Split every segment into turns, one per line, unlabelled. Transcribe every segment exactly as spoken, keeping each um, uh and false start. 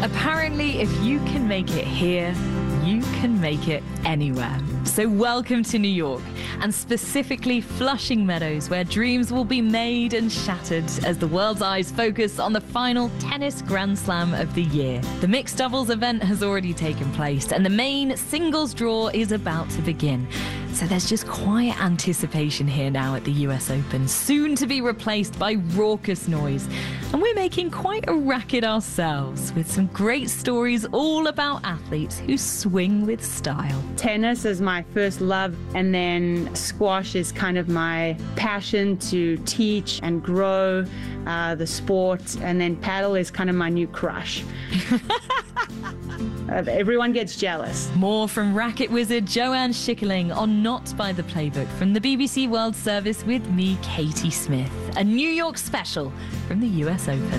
Apparently, if you can make it here, you can make it anywhere. So welcome to New York, and specifically Flushing Meadows, where dreams will be made and shattered as the world's eyes focus on the final tennis Grand Slam of the year. The mixed doubles event has already taken place, and the main singles draw is about to begin. So there's just quiet anticipation here now at the U S Open, soon to be replaced by raucous noise. And we're making quite a racket ourselves, with some great stories all about athletes who swing with style.
Tennis is my first love, and then squash is kind of my passion to teach and grow uh, the sport, and then paddle is kind of my new crush. Uh, everyone gets jealous.
More from racket wizard Joanne Schickerling on Not by the Playbook from the B B C World Service with me, Katie Smith. A New York special from the U S Open.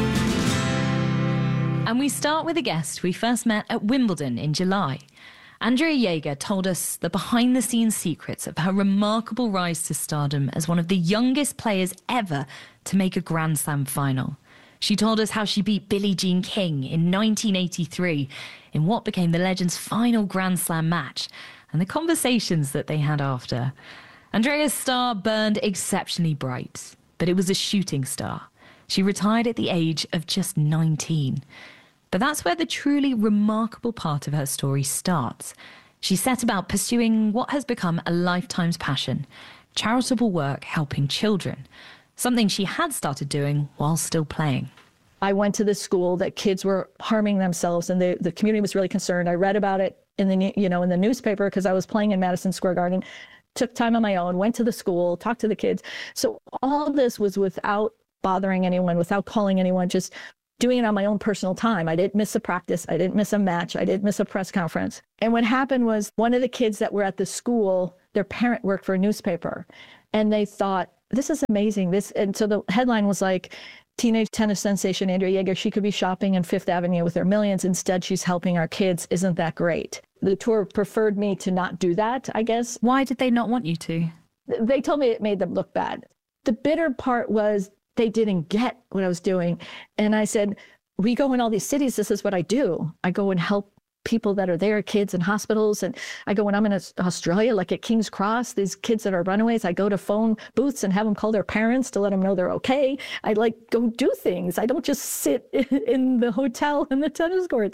And we start with a guest we first met at Wimbledon in July. Andrea Jaeger told us the behind-the-scenes secrets of her remarkable rise to stardom as one of the youngest players ever to make a Grand Slam final. She told us how she beat Billie Jean King in nineteen eighty-three in what became the legend's final Grand Slam match, and the conversations that they had after. Andrea's star burned exceptionally bright, but it was a shooting star. She retired at the age of just nineteen. But that's where the truly remarkable part of her story starts. She set about pursuing what has become a lifetime's passion, charitable work helping children. Something she had started doing while still playing.
I went to this school that kids were harming themselves, and the, the community was really concerned. I read about it in the you know in the newspaper because I was playing in Madison Square Garden. Took time on my own, went to the school, talked to the kids. So all this was without bothering anyone, without calling anyone, just doing it on my own personal time. I didn't miss a practice. I didn't miss a match. I didn't miss a press conference. And what happened was one of the kids that were at the school, their parent worked for a newspaper, and they thought, this is amazing. This, and so the headline was like, teenage tennis sensation Andrea Jaeger, she could be shopping in Fifth Avenue with her millions. Instead, she's helping our kids. Isn't that great? The tour preferred me to not do that, I guess.
Why did they not want you to?
They told me it made them look bad. The bitter part was they didn't get what I was doing. And I said, we go in all these cities. This is what I do. I go and help people that are there, kids in hospitals. And I go when I'm in Australia, like at King's Cross, these kids that are runaways, I go to phone booths and have them call their parents to let them know they're okay. I like go do things. I don't just sit in the hotel in the tennis courts.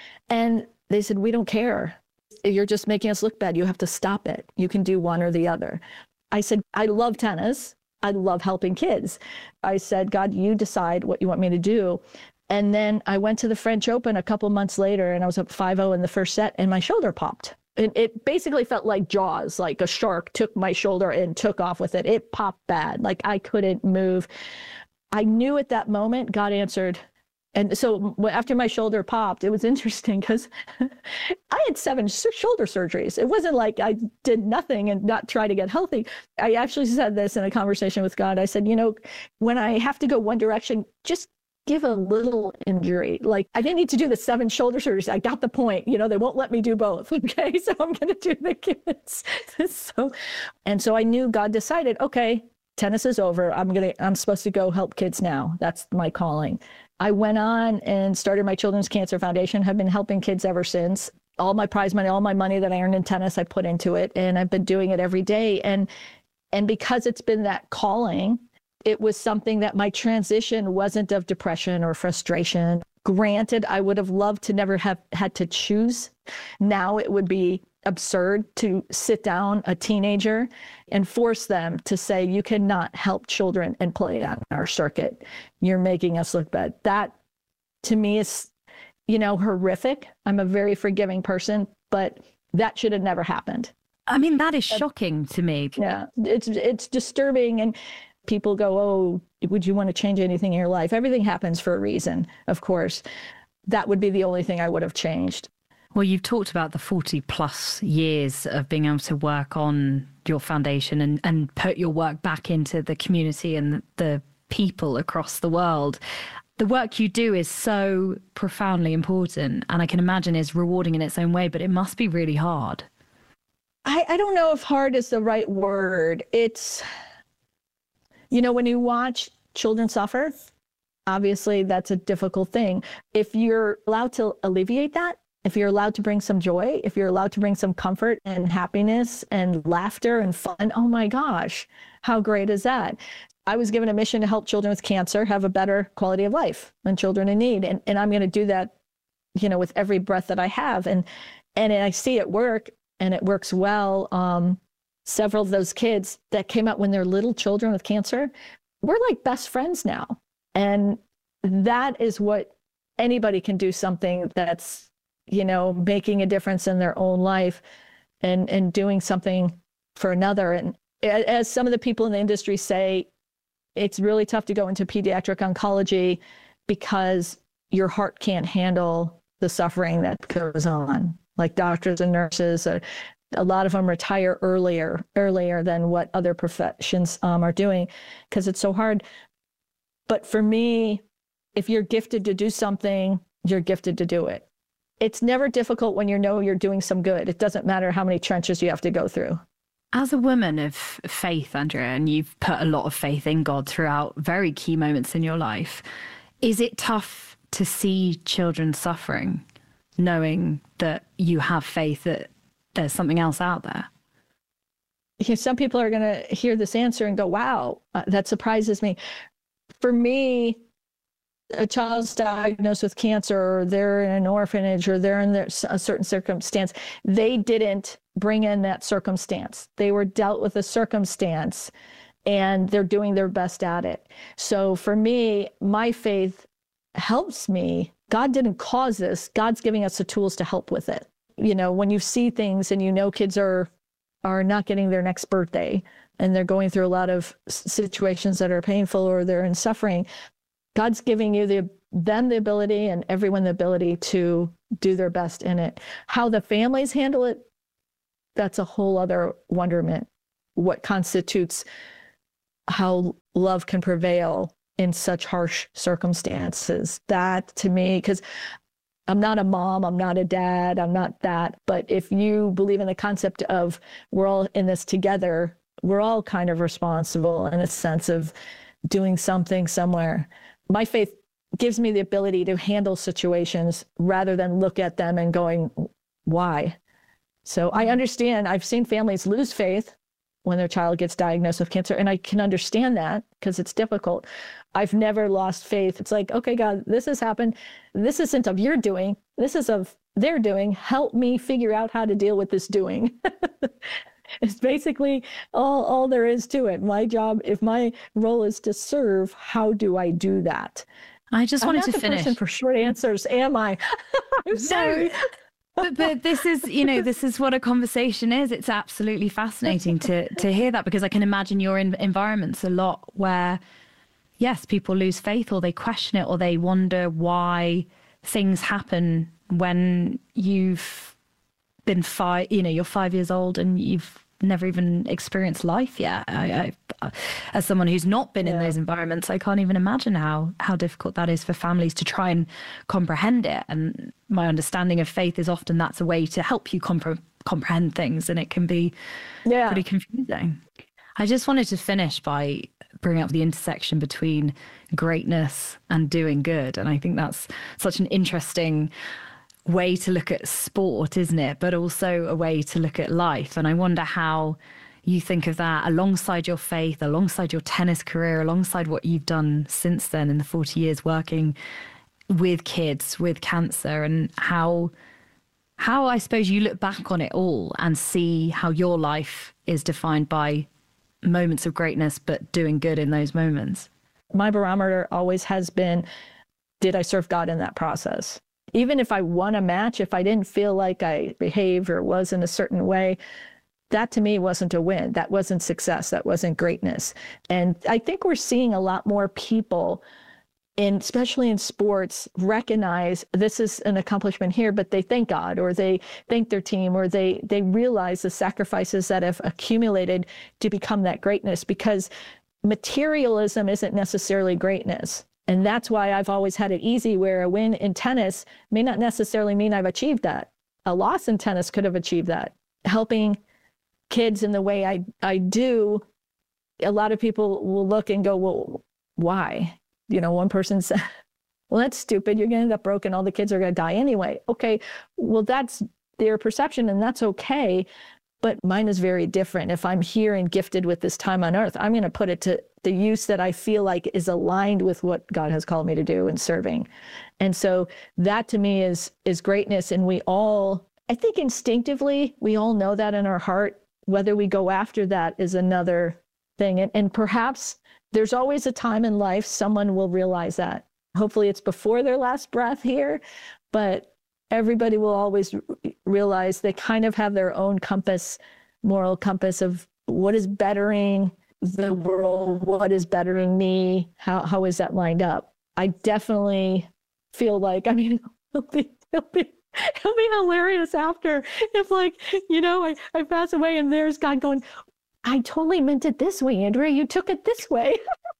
And they said, we don't care. You're just making us look bad. You have to stop it. You can do one or the other. I said, I love tennis. I love helping kids. I said, God, you decide what you want me to do. And then I went to the French Open a couple months later, and I was up five oh in the first set, and my shoulder popped. And it basically felt like Jaws, like a shark took my shoulder and took off with it. It popped bad, like I couldn't move. I knew at that moment God answered. And so after my shoulder popped, it was interesting because I had seven shoulder surgeries. It wasn't like I did nothing and not try to get healthy. I actually said this in a conversation with God. I said, you know, when I have to go one direction, just give a little injury. Like, I didn't need to do the seven shoulder surgeries. I got the point. You know, they won't let me do both. Okay, so I'm going to do the kids. so, and so I knew God decided, okay, tennis is over. I'm going to, I'm supposed to go help kids now. That's my calling. I went on and started my Children's Cancer Foundation, have been helping kids ever since. All my prize money, all my money that I earned in tennis, I put into it, and I've been doing it every day. And, and because it's been that calling, it was something that my transition wasn't of depression or frustration. Granted, I would have loved to never have had to choose. Now it would be absurd to sit down a teenager and force them to say, you cannot help children and play on our circuit. You're making us look bad. That, to me, is, you know, horrific. I'm a very forgiving person, but that should have never happened.
I mean, that is shocking to me.
Yeah, it's it's disturbing. And people go, oh, would you want to change anything in your life? Everything happens for a reason, of course. That would be the only thing I would have changed.
Well, you've talked about the forty plus years of being able to work on your foundation and, and put your work back into the community and the, the people across the world. The work you do is so profoundly important, and I can imagine is rewarding in its own way, but it must be really hard.
I, I don't know if hard is the right word. It's, you know, when you watch children suffer, Obviously, that's a difficult thing. If you're allowed to alleviate that, if you're allowed to bring some joy, if you're allowed to bring some comfort and happiness and laughter and fun, oh my gosh, how great is that? I was given a mission to help children with cancer have a better quality of life and children in need. And, and I'm going to do that, you know, with every breath that I have. And, and I see it work, and it works well. Um, several of those kids that came out when they're little children with cancer, we're like best friends now. And that is what anybody can do, something that's, you know, making a difference in their own life and, and doing something for another. And as some of the people in the industry say, it's really tough to go into pediatric oncology because your heart can't handle the suffering that goes on. Like doctors and nurses, uh, a lot of them retire earlier, earlier than what other professions um, are doing because it's so hard. But for me, if you're gifted to do something, you're gifted to do it. It's never difficult when you know you're doing some good. It doesn't matter how many trenches you have to go through.
As a woman of faith, Andrea, and you've put a lot of faith in God throughout very key moments in your life, is it tough to see children suffering, knowing that you have faith that there's something else out there?
You know, some people are going to hear this answer and go, wow, uh, that surprises me. For me, a child's diagnosed with cancer, or they're in an orphanage, or they're in a certain circumstance, they didn't bring in that circumstance. They were dealt with a circumstance, and they're doing their best at it. So for me, my faith helps me. God didn't cause this. God's giving us the tools to help with it. You know, when you see things and you know kids are are not getting their next birthday, and they're going through a lot of situations that are painful, or they're in suffering, God's giving you the them the ability and everyone the ability to do their best in it. How the families handle it, that's a whole other wonderment. What constitutes how love can prevail in such harsh circumstances. That to me, because I'm not a mom, I'm not a dad, I'm not that. But if you believe in the concept of we're all in this together, we're all kind of responsible in a sense of doing something somewhere. My faith gives me the ability to handle situations rather than look at them and going, why? So I understand. I've seen families lose faith when their child gets diagnosed with cancer, and I can understand that because it's difficult. I've never lost faith. It's like, okay, God, this has happened. This isn't of your doing. This is of their doing. Help me figure out how to deal with this doing. It's basically all, all there is to it. My job, if my role is to serve, how do I do that?
I just wanted
I'm not
to
the
finish.
person for short answers, am I? I'm sorry.
No, but, but this is, you know, this is what a conversation is. It's absolutely fascinating to to hear that, because I can imagine you're in environments a lot where, yes, people lose faith, or they question it, or they wonder why things happen when you've been five, you know, you're five years old and you've never even experienced life yet. I, I, as someone who's not been yeah. in those environments, I can't even imagine how how difficult that is for families to try and comprehend it. And my understanding of faith is often that's a way to help you compre- comprehend things, and it can be yeah. pretty confusing. I just wanted to finish by bringing up the intersection between greatness and doing good, and I think that's such an interesting way to look at sport, isn't it? But also a way to look at life. And I wonder how you think of that alongside your faith, alongside your tennis career, alongside what you've done since then in the forty years working with kids with cancer, and how, how I suppose you look back on it all and see how your life is defined by moments of greatness, but doing good in those moments.
My barometer always has been, did I serve God in that process? Even if I won a match, if I didn't feel like I behaved or was in a certain way, that to me wasn't a win. That wasn't success. That wasn't greatness. And I think we're seeing a lot more people, in, especially in sports, recognize this is an accomplishment here, but they thank God, or they thank their team, or they, they realize the sacrifices that have accumulated to become that greatness, because materialism isn't necessarily greatness. And that's why I've always had it easy, where a win in tennis may not necessarily mean I've achieved that. A loss in tennis could have achieved that. Helping kids in the way I, I do, a lot of people will look and go, well, why? you know, one person said, well, that's stupid. You're going to end up broken. All the kids are going to die anyway. Okay, well, that's their perception and that's okay. But mine is very different. If I'm here and gifted with this time on earth, I'm going to put it to the use that I feel like is aligned with what God has called me to do in serving. And so that to me is is greatness. And we all, I think instinctively, we all know that in our heart. Whether we go after that is another thing. And, and perhaps there's always a time in life someone will realize that. Hopefully it's before their last breath here, but everybody will always realize they kind of have their own compass, moral compass of what is bettering the world, what is bettering me, how how is that lined up? I definitely feel like, I mean, it'll be, it'll be, it'll be hilarious after if, like, you know, I, I pass away and there's God going, I totally meant it this way, Andrea, you took it this way.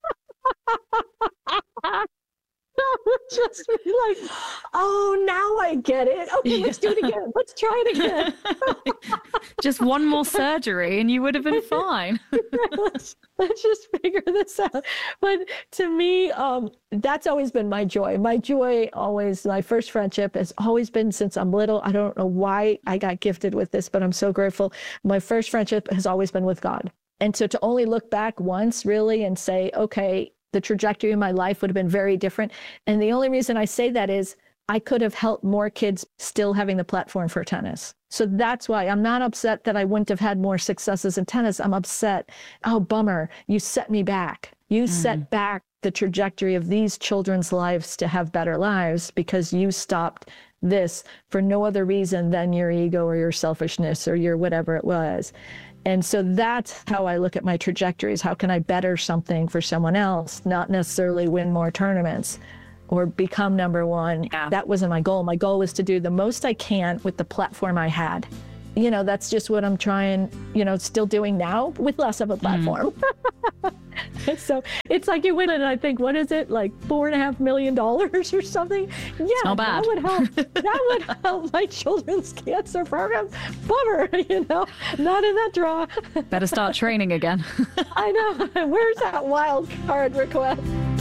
Just be like, oh, now I get it. Okay, let's do it again. Let's try it again.
Just one more surgery and you would have been fine.
let's, let's just figure this out. But to me, um, that's always been my joy. My joy always, my first friendship has always been since I'm little. I don't know why I got gifted with this, but I'm so grateful. My first friendship has always been with God. And so to only look back once really and say, okay, the trajectory of my life would have been very different. And the only reason I say that is I could have helped more kids still having the platform for tennis. So that's why I'm not upset that I wouldn't have had more successes in tennis. I'm upset. Oh, bummer. You set me back. You mm. set back the trajectory of these children's lives to have better lives because you stopped this for no other reason than your ego or your selfishness or your whatever it was. And so that's how I look at my trajectories. How can I better something for someone else, not necessarily win more tournaments or become number one? Yeah. That wasn't my goal. My goal was to do the most I can with the platform I had. You know, that's just what I'm trying, you know, still doing now with less of a platform. Mm. So it's like you win it and I think, what is it, like four and a half million dollars or something? Yeah,
not bad.
that would help. That would help my children's cancer program. Bummer, you know, not in that draw.
Better start training again.
I know. Where's that wild card request?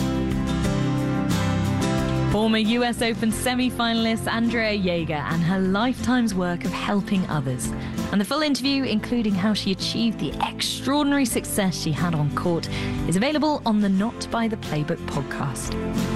Former U S Open semi-finalist Andrea Jaeger and her lifetime's work of helping others. And the full interview, including how she achieved the extraordinary success she had on court, is available on the Not by the Playbook podcast.